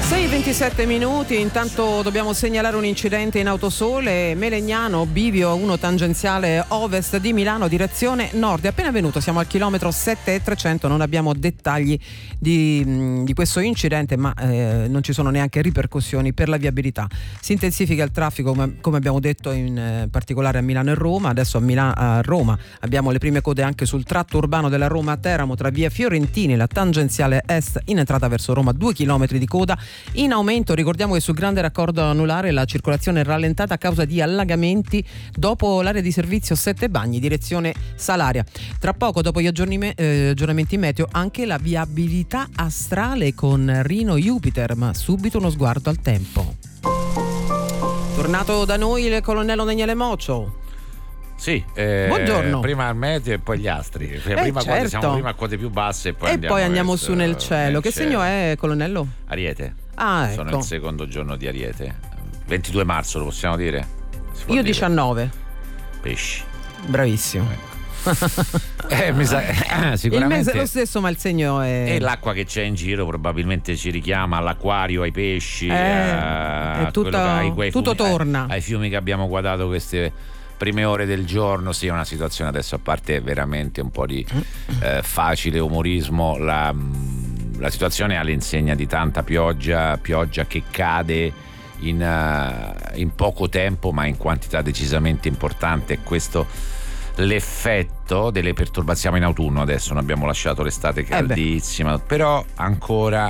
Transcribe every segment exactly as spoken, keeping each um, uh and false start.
sei e ventisette minuti, intanto dobbiamo segnalare un incidente in Autosole, Melegnano, bivio uno tangenziale ovest di Milano, direzione nord. È appena avvenuto, siamo al chilometro sette e trecento, non abbiamo dettagli di, di questo incidente, ma eh, non ci sono neanche ripercussioni per la viabilità. Si intensifica il traffico, come, come abbiamo detto, in eh, particolare a Milano e Roma. Adesso a, Milano, a Roma abbiamo le prime code anche sul tratto urbano della Roma-Teramo tra via Fiorentini e la tangenziale est in entrata verso Roma, due chilometri di coda in aumento. Ricordiamo che sul grande raccordo anulare la circolazione è rallentata a causa di allagamenti dopo l'area di servizio Sette Bagni, direzione Salaria. Tra poco, dopo gli aggiornime, eh, aggiornamenti meteo, anche la viabilità astrale con Rino Jupiter, ma subito uno sguardo al tempo. Tornato da noi il colonnello Daniele Mocio. Sì, eh, buongiorno. Prima il meteo e poi gli astri. Eh, prima certo. quote, siamo prima a quote più basse e poi e andiamo, poi andiamo verso, su nel cielo. nel Che cielo. segno è, colonnello? Ariete. Ah, ecco. Sono il secondo giorno di Ariete. ventidue marzo, lo possiamo dire? Io dire. diciannove. Pesci. Bravissimo. Ecco. eh, mi sa, eh, sicuramente il mese è lo stesso, ma il segno è. E l'acqua che c'è in giro probabilmente ci richiama all'acquario, ai pesci, eh, a, è tutta, a ai, quei tutto fiumi, torna. Ai, ai fiumi che abbiamo guardato queste prime ore del giorno. Sì, è una situazione adesso, a parte veramente un po' di eh, facile umorismo, la, la situazione è all'insegna di tanta pioggia, pioggia che cade in, uh, in poco tempo ma in quantità decisamente importante. E questo l'effetto delle perturbazioni. Siamo in autunno adesso, non abbiamo lasciato l'estate caldissima, eh però ancora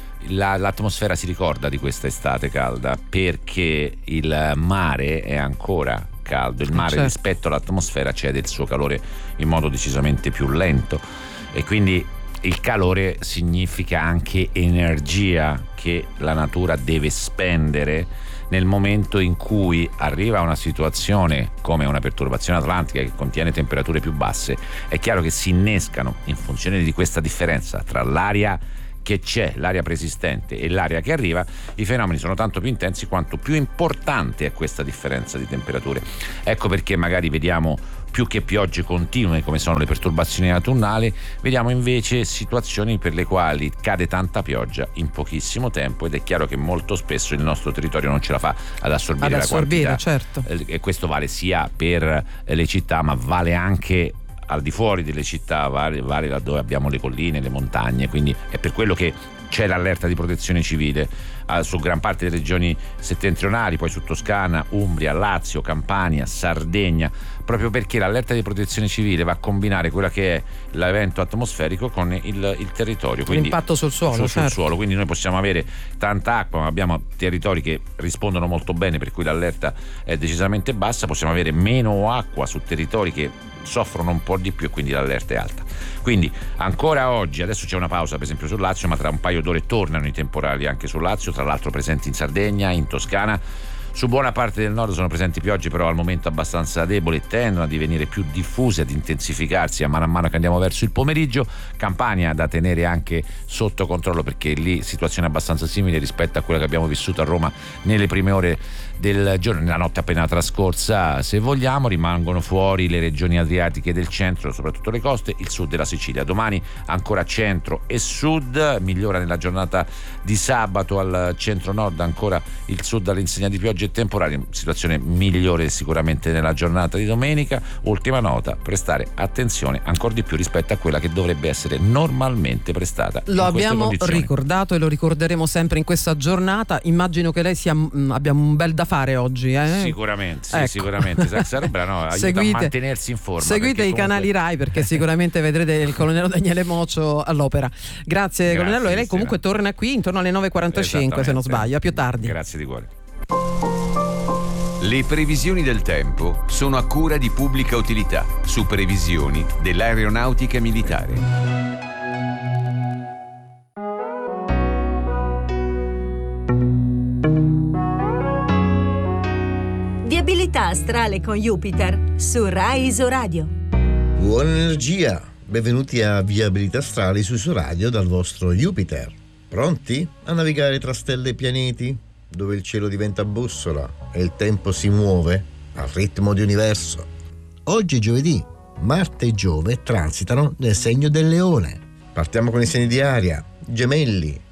la, l'atmosfera si ricorda di questa estate calda, perché il mare è ancora caldo. Il mare, certo, rispetto all'atmosfera cede il suo calore in modo decisamente più lento, e quindi il calore significa anche energia che la natura deve spendere nel momento in cui arriva una situazione come una perturbazione atlantica che contiene temperature più basse. È chiaro che si innescano, in funzione di questa differenza tra l'aria che c'è, l'aria preesistente e l'aria che arriva, i fenomeni sono tanto più intensi quanto più importante è questa differenza di temperature. Ecco perché magari vediamo, più che piogge continue come sono le perturbazioni autunnali, vediamo invece situazioni per le quali cade tanta pioggia in pochissimo tempo, ed è chiaro che molto spesso il nostro territorio non ce la fa ad assorbire, ad assorbire la quantità, certo. E questo vale sia per le città, ma vale anche al di fuori delle città, vale, vale laddove abbiamo le colline, le montagne. Quindi è per quello che c'è l'allerta di protezione civile eh, su gran parte delle regioni settentrionali, poi su Toscana, Umbria, Lazio, Campania, Sardegna, proprio perché l'allerta di protezione civile va a combinare quella che è l'evento atmosferico con il, il territorio, quindi l'impatto sul suolo, sul, certo. sul suolo. Quindi noi possiamo avere tanta acqua, ma abbiamo territori che rispondono molto bene, per cui l'allerta è decisamente bassa. Possiamo avere meno acqua su territori che soffrono un po' di più, e quindi l'allerta è alta. Quindi ancora oggi, adesso c'è una pausa per esempio sul Lazio, ma tra un paio d'ore tornano i temporali anche sul Lazio, tra l'altro presenti in Sardegna, in Toscana. Su buona parte del nord sono presenti piogge, però al momento abbastanza deboli, tendono a divenire più diffuse, ad intensificarsi a mano a mano che andiamo verso il pomeriggio. Campania da tenere anche sotto controllo, perché lì situazione abbastanza simile rispetto a quella che abbiamo vissuto a Roma nelle prime ore del giorno, nella notte appena trascorsa. Se vogliamo, rimangono fuori le regioni adriatiche del centro, soprattutto le coste, il sud della Sicilia. Domani ancora centro e sud, migliora nella giornata di sabato. Al centro-nord ancora il sud all'insegna di piogge e temporali, situazione migliore sicuramente nella giornata di domenica. Ultima nota, prestare attenzione ancora di più rispetto a quella che dovrebbe essere normalmente prestata. Lo abbiamo ricordato e lo ricorderemo sempre in questa giornata. Immagino che lei sia mh, abbia un bel da fare oggi, eh? Sicuramente, sì, ecco. sicuramente. Questa roba no, aiuta seguite, a mantenersi in forma. Seguite i comunque... canali Rai, perché sicuramente vedrete il colonnello Daniele Mocio all'opera. Grazie, Grazie colonnello, e lei comunque torna qui intorno alle nove e quarantacinque, se non sbaglio. A più tardi. Grazie di cuore. Le previsioni del tempo sono a cura di Pubblica Utilità, su previsioni dell'aeronautica militare. Viabilità astrale con Jupiter su Rai Isoradio. Buona energia, benvenuti a Viabilità astrale su Isoradio dal vostro Jupiter. Pronti a navigare tra stelle e pianeti, dove il cielo diventa bussola e il tempo si muove al ritmo di universo? Oggi è giovedì, Marte e Giove transitano nel segno del Leone. Partiamo con i segni di aria: Gemelli.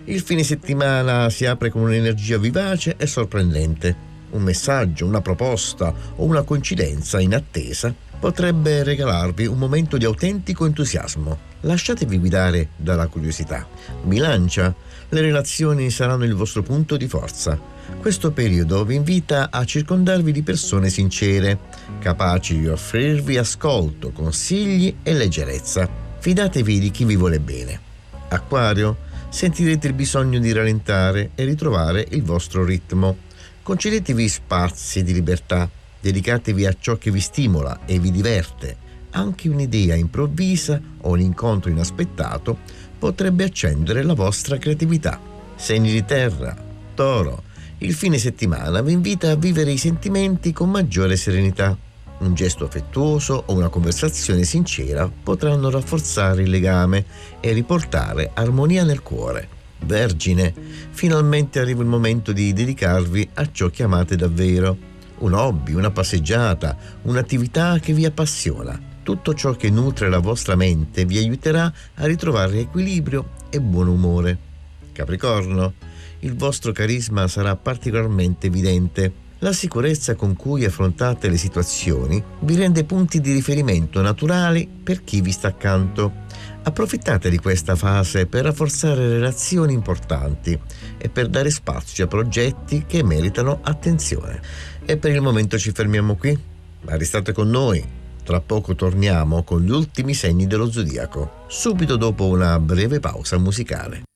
Il fine settimana si apre con un'energia vivace e sorprendente. Un messaggio, una proposta o una coincidenza inattesa potrebbe regalarvi un momento di autentico entusiasmo. Lasciatevi guidare dalla curiosità. Bilancia, le relazioni saranno il vostro punto di forza. Questo periodo vi invita a circondarvi di persone sincere, capaci di offrirvi ascolto, consigli e leggerezza. Fidatevi di chi vi vuole bene. Acquario, sentirete il bisogno di rallentare e ritrovare il vostro ritmo. Concedetevi spazi di libertà, dedicatevi a ciò che vi stimola e vi diverte. Anche un'idea improvvisa o un incontro inaspettato potrebbe accendere la vostra creatività. Segni di terra, Toro, il fine settimana vi invita a vivere i sentimenti con maggiore serenità. Un gesto affettuoso o una conversazione sincera potranno rafforzare il legame e riportare armonia nel cuore. Vergine, finalmente arriva il momento di dedicarvi a ciò che amate davvero. Un hobby, una passeggiata, un'attività che vi appassiona. Tutto ciò che nutre la vostra mente vi aiuterà a ritrovare equilibrio e buon umore. Capricorno, il vostro carisma sarà particolarmente evidente. La sicurezza con cui affrontate le situazioni vi rende punti di riferimento naturali per chi vi sta accanto. Approfittate di questa fase per rafforzare relazioni importanti e per dare spazio a progetti che meritano attenzione. E per il momento ci fermiamo qui, ma restate con noi. Tra poco torniamo con gli ultimi segni dello zodiaco, subito dopo una breve pausa musicale.